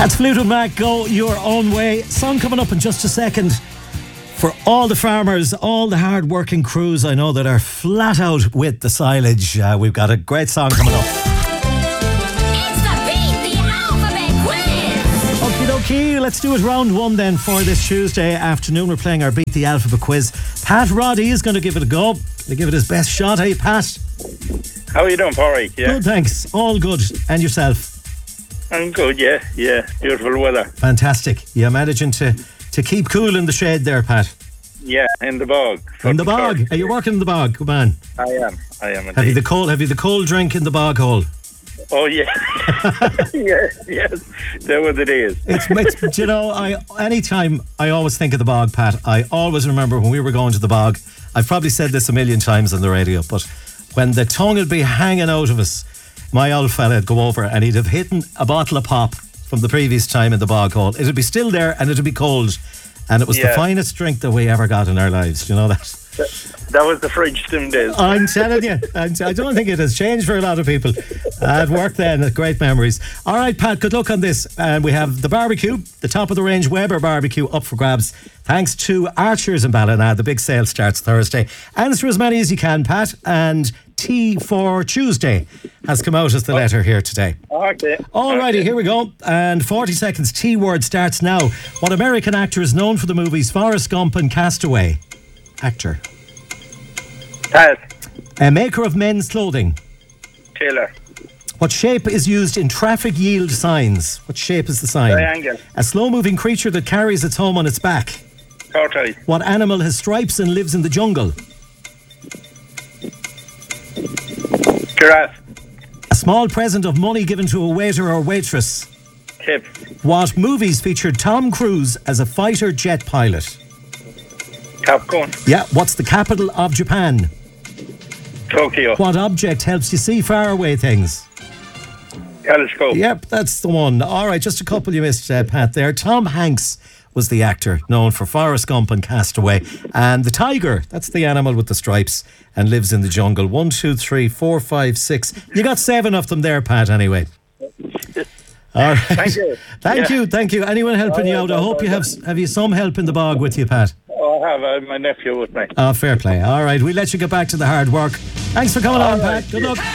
That's Fleetwood Mac, Go Your Own Way. Song coming up in just a second. For all the farmers, all the hard-working crews I know that are flat out with the silage, we've got a great song coming up. It's the Beat the Alphabet Quiz! Okie dokie, let's do it round one then for this Tuesday afternoon. We're playing our Beat the Alphabet Quiz. Pat Roddy is going to give it a go. To give it his best shot. Hey, Pat. How are you doing, Porrick? Yeah. Good, thanks. All good. And yourself? I'm good, yeah. Beautiful weather. Fantastic. You're managing to keep cool in the shade there, Pat. Yeah, in the bog. In the bog? Are you working in the bog? Come on. I am indeed. Have you the cold drink in the bog hole? Oh, yeah. yes. That was the days. It's you know, anytime I always think of the bog, Pat, I always remember when we were going to the bog. I've probably said this a million times on the radio, but when the tongue would be hanging out of us, my old fella would go over and he'd have hidden a bottle of pop from the previous time in the bog hole. It'd be still there and it'd be cold. And it was the finest drink that we ever got in our lives. Do you know that? That was the fridge them days. I'm telling you. I don't think it has changed for a lot of people. It worked then. Great memories. All right, Pat, good luck on this. And we have the barbecue, the top of the range Weber barbecue up for grabs. Thanks to Archers in Ballina. The big sale starts Thursday. Answer as many as you can, Pat. And T for Tuesday has come out as the letter here today. Okay. Alrighty, here we go. And 40 seconds. T word starts now. What American actor is known for the movies Forrest Gump and Castaway? Actor. Pass. A maker of men's clothing. Taylor. What shape is used in traffic yield signs? What shape is the sign? Triangle. A slow-moving creature that carries its home on its back. Tortoise. What animal has stripes and lives in the jungle? Giraffe. A small present of money given to a waiter or waitress. Tip. What movies featured Tom Cruise as a fighter jet pilot? Top Gun. Yeah. What's the capital of Japan? Tokyo. What object helps you see far away things? Telescope. Yep, that's the one. All right, just a couple you missed, Pat, there. Tom Hanks was the actor known for Forrest Gump and Castaway. And the tiger, that's the animal with the stripes and lives in the jungle. 1, 2, 3, 4, 5, 6. You got 7 of them there, Pat, anyway. All right. Thank you. Thank you. Anyone helping you out? I hope you have you some help in the bog with you, Pat? Oh, I have my nephew with me. Oh, fair play. All right, we'll let you get back to the hard work. Thanks for coming on, Pat. Good luck.